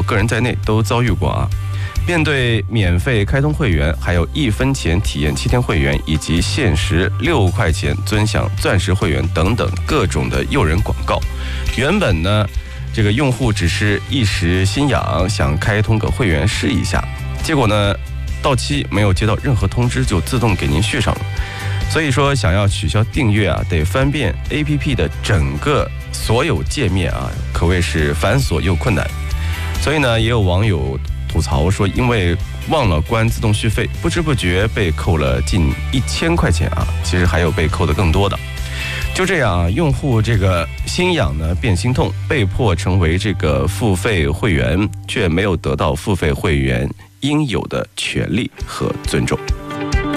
个人在内都遭遇过啊。面对免费开通会员，还有1分钱体验7天会员，以及限时6块钱尊享钻石会员等等各种的诱人广告，原本呢，这个用户只是一时心痒，想开通个会员试一下，结果呢，到期没有接到任何通知就自动给您续上了。所以说，想要取消订阅啊，得翻遍 APP 的整个所有界面啊，可谓是繁琐又困难。所以呢，也有网友吐槽说，因为忘了关自动续费，不知不觉被扣了近1000块钱啊，其实还有被扣的更多的。就这样啊，用户这个心痒呢变心痛，被迫成为这个付费会员，却没有得到付费会员应有的权利和尊重。